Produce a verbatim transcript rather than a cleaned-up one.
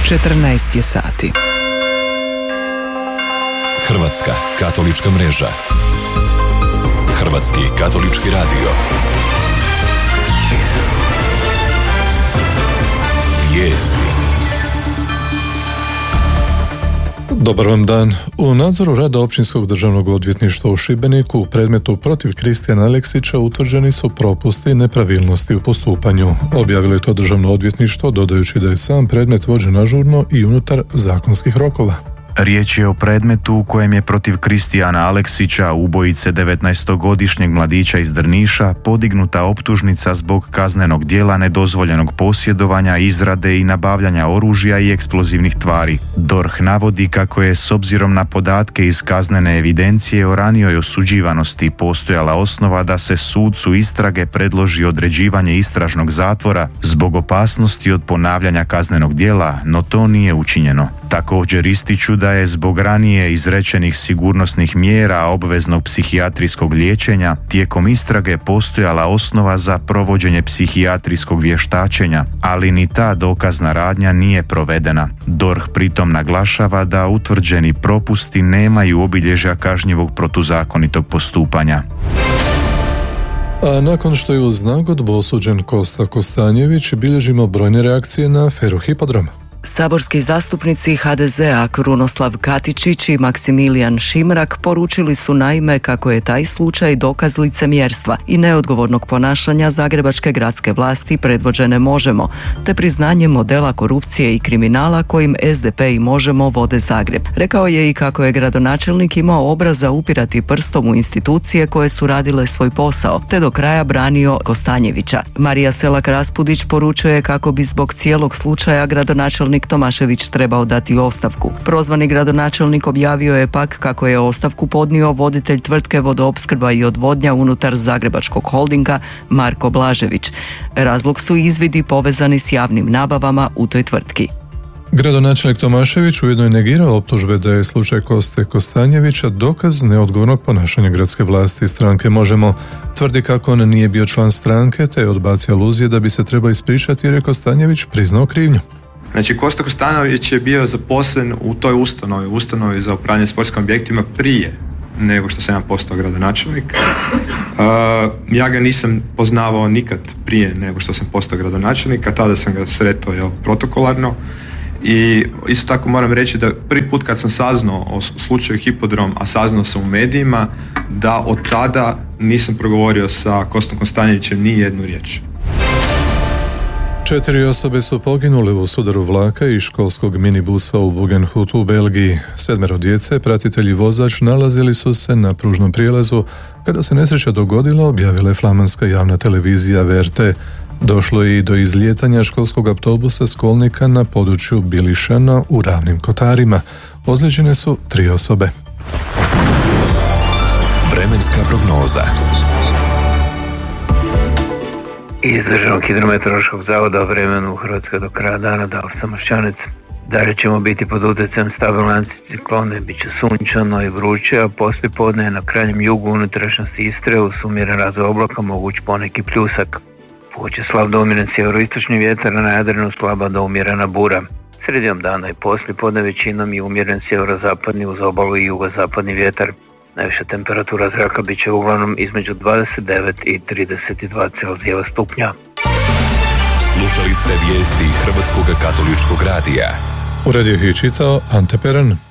četrnaest je sati. Hrvatska katolička mreža. Hrvatski katolički radio. Vijesti. Dobar vam dan. U nadzoru rada Općinskog državnog odvjetništva u Šibeniku u predmetu protiv Kristijana Aleksića utvrđeni su propusti i nepravilnosti u postupanju. Objavilo je to državno odvjetništvo, dodajući da je sam predmet vođen ažurno i unutar zakonskih rokova. Riječ je o predmetu u kojem je protiv Kristijana Aleksića, ubojice devetnaestogodišnjeg mladića iz Drniša, podignuta optužnica zbog kaznenog djela nedozvoljenog posjedovanja, izrade i nabavljanja oružja i eksplozivnih tvari. D O R H navodi kako je s obzirom na podatke iz kaznene evidencije o ranijoj osuđivanosti postojala osnova da se sucu istrage predloži određivanje istražnog zatvora zbog opasnosti od ponavljanja kaznenog djela, no to nije učinjeno. Također ističu da je zbog ranije izrečenih sigurnosnih mjera obveznog psihijatrijskog liječenja tijekom istrage postojala osnova za provođenje psihijatrijskog vještačenja, ali ni ta dokazna radnja nije provedena. D O R H pritom naglašava da utvrđeni propusti nemaju obilježja kažnjivog protuzakonitog postupanja. A nakon što je uz nagodbu osuđen Kosta Kostanjević, bilježimo brojne reakcije na aferu Hipodrom. Saborski zastupnici H D Z-a Krunoslav Katičić i Maksimilijan Šimrak poručili su naime kako je taj slučaj dokaz licemjerstva i neodgovornog ponašanja zagrebačke gradske vlasti predvođene Možemo, te priznanje modela korupcije i kriminala kojim S D P i Možemo vode Zagreb. Rekao je i kako je gradonačelnik imao obraza upirati prstom u institucije koje su radile svoj posao, te do kraja branio Kostanjevića. Marija Selak-Raspudić poručuje kako bi zbog cijelog slučaja gradonačelnik Tomašević trebao dati ostavku. Prozvani gradonačelnik objavio je pak kako je ostavku podnio voditelj tvrtke Vodoopskrba i odvodnja unutar Zagrebačkog holdinga Marko Blažević. Razlog su izvidi povezani s javnim nabavama u toj tvrtki. Gradonačelnik Tomašević ujedno je negirao optužbe da je slučaj Koste Kostanjevića dokaz neodgovornog ponašanja gradske vlasti i stranke Možemo. Tvrdi kako on nije bio član stranke, te je odbacio aluzije da bi se trebao ispričati jer je Kostanjević priznao krivnju. Znači, Kosta Kostanović je bio zaposlen u toj ustanovi, ustanovi za upravljanje sportskim objektima prije nego što sam ja postao gradonačelnik. Uh, ja ga nisam poznavao nikad prije nego što sam postao gradonačelnik, a tada sam ga sretao jel, protokolarno. I isto tako moram reći da prvi put kad sam saznao o slučaju Hipodrom, a saznao sam u medijima, da od tada nisam progovorio sa Kostom Kostanjevićem ni jednu riječ. Četiri osobe su poginule u sudaru vlaka i školskog minibusa u Bugenhutu u Belgiji. Sedmero djece, pratitelji vozač, nalazili su se na pružnom prijelazu. Kada se nesreća dogodila, objavila je flamanska javna televizija V R T. Došlo je i do izlijetanja školskog autobusa Skolnika na području Bilišana u Ravnim Kotarima. Ozlijeđene su tri osobe. Vremenska prognoza. Iz Državnog hidrometeorološkog zavoda o vremenu u Hrvatskoj do kraja dana dao sam Mošćanec. Dalje ćemo biti pod utjecajem stabilne anticiklone, bit će sunčano i vruće, a poslije podne je na krajnjem jugu unutrašnjosti Istre uz umjeren razvoj oblaka moguć poneki pljusak. Puće slab do umjeren sjeveroistočni vjetar, a na Jadranu slaba do umjerena bura. Sredinom dana i poslije podne većinom i umjeren sjeverozapadni uz obalu i jugozapadni vjetar. Najviša temperatura zraka bit će uglavnom između dvadeset devet i trideset dva Celzijeva stupnja. Slušali ste vijesti Hrvatskog katoličkog radija. U radiju ih je čitao Ante Peran.